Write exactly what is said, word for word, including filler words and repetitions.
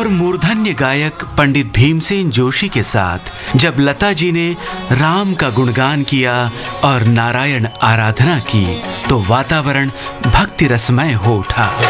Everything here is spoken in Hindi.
और मूर्धन्य गायक पंडित भीमसेन जोशी के साथ जब लता जी ने राम का गुणगान किया और नारायण आराधना की तो वातावरण भक्ति रसमय हो उठा।